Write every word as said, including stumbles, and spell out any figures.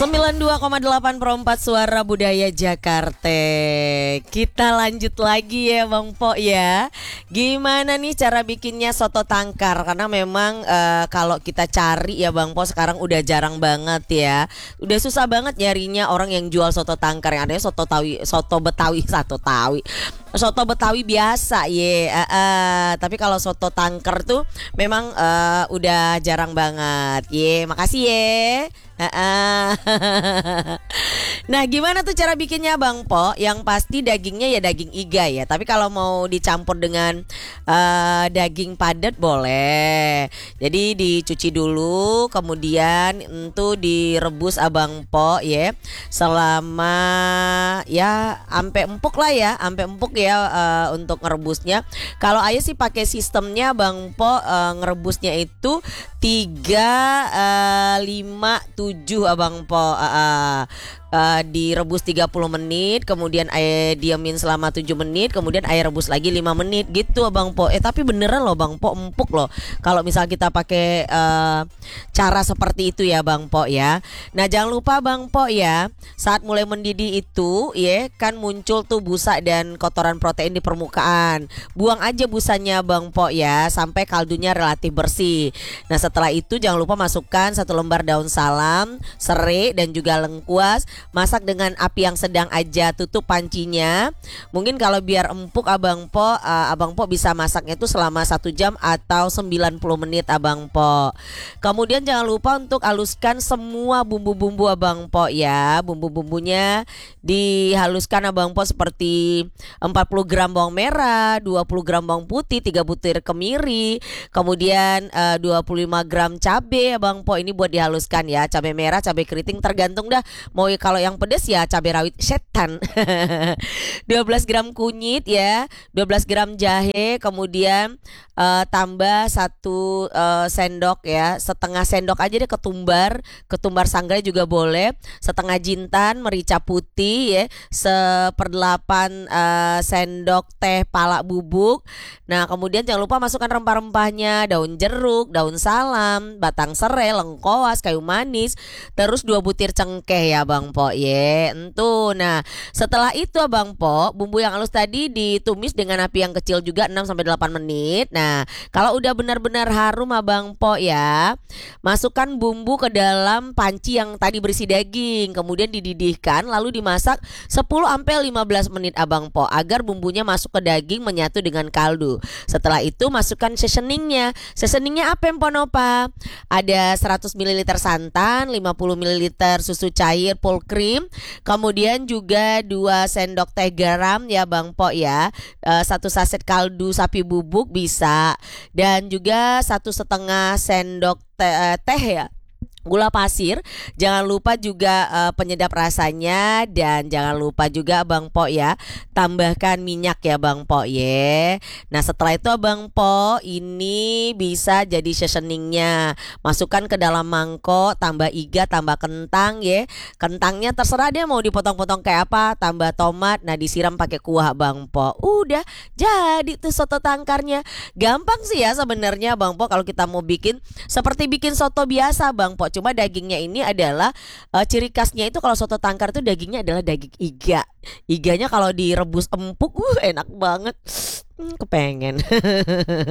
sembilan puluh dua koma delapan Perempat Suara Budaya Jakarta. Kita lanjut lagi ya Bang Po ya. Gimana nih cara bikinnya soto tangkar? Karena memang uh, kalau kita cari ya Bang Po sekarang udah jarang banget ya. Udah susah banget nyarinya orang yang jual soto tangkar. Yang adanya soto tawi, soto Betawi, soto tawi. Soto Betawi biasa ye. Uh, uh, tapi kalau soto tangkar tuh memang uh, udah jarang banget. Ye, makasih ye. Nah gimana tuh cara bikinnya Bang Po? Yang pasti dagingnya ya daging iga ya. Tapi kalau mau dicampur dengan uh, daging padat boleh. Jadi dicuci dulu, kemudian itu direbus Abang Po ya. Selama ya ampe empuk lah ya, ampe empuk ya uh, untuk ngerebusnya. Kalau ayah sih pakai sistemnya Bang Po, uh, ngerebusnya itu tiga, lima, tujuh Abang Po. uh, uh, uh, Direbus tiga puluh menit, kemudian ayah diamin selama tujuh menit, kemudian ayah rebus lagi lima menit gitu Abang Po. Eh tapi beneran loh Bang Po, empuk loh kalau misal kita pakai uh, cara seperti itu ya Bang Po ya. Nah jangan lupa Bang Po ya, saat mulai mendidih itu ya kan muncul tuh busa dan kotoran protein di permukaan. Buang aja busanya Bang Po ya, sampai kaldunya relatif bersih. Nah setelah itu jangan lupa masukkan satu lembar daun salam, serai dan juga lengkuas. Masak dengan api yang sedang aja, tutup pancinya. Mungkin kalau biar empuk Abang Po, uh, Abang Po bisa masaknya itu selama satu jam atau sembilan puluh menit Abang Po. Kemudian jangan lupa untuk haluskan semua bumbu-bumbu Abang Po ya. Bumbu-bumbunya dihaluskan Abang Po seperti empat puluh gram bawang merah, dua puluh gram bawang putih, tiga butir kemiri, kemudian uh, dua puluh lima gram cabai Abang Po. Ini buat dihaluskan ya, cabai merah, cabai keriting tergantung dah. Mau kalau yang pedas ya cabai rawit setan. dua belas gram kunyit ya, dua belas gram jahe, kemudian uh, tambah satu uh, sendok ya, setengah sendok aja deh ketumbar, ketumbar sangrai juga boleh, setengah jintan merica putih ya, seperdelapan uh, sendok teh pala bubuk. Nah kemudian jangan lupa masukkan rempah-rempahnya, daun jeruk, daun salam, batang serai, lengkoas, kayu manis, terus dua butir cengkeh ya Bang Po ye, entu. Nah setelah itu Abang Po, bumbu yang halus tadi ditumis dengan api yang kecil juga enam sampai delapan menit. Nah kalau udah benar-benar harum Abang Po ya, masukkan bumbu ke dalam panci yang tadi berisi daging, kemudian dididihkan lalu dimasak sepuluh sampai lima belas menit Abang Po, agar bumbunya masuk ke daging menyatu dengan kaldu. Setelah itu masukkan seasoningnya. Seasoningnya apa Emponopa? Ada seratus mililiter santan, lima puluh mililiter susu cair full cream, kemudian juga dua sendok teh garam ya Bang Po ya, e, satu saset kaldu sapi bubuk bisa, dan juga satu setengah sendok teh, teh ya gula pasir. Jangan lupa juga uh, penyedap rasanya, dan jangan lupa juga Bang Po ya, tambahkan minyak ya Bang Po ye. Nah setelah itu Bang Po, ini bisa jadi seasoningnya. Masukkan ke dalam mangkok, tambah iga, tambah kentang ya. Kentangnya terserah dia mau dipotong-potong kayak apa, tambah tomat. Nah disiram pakai kuah Bang Po. Udah jadi tuh soto tangkarnya. Gampang sih ya sebenarnya Bang Po kalau kita mau bikin seperti bikin soto biasa Bang Po. Cuma dagingnya ini adalah uh, ciri khasnya itu kalau soto tangkar itu dagingnya adalah daging iga. Iganya kalau direbus empuk, uh enak banget. Hmm, kepengen.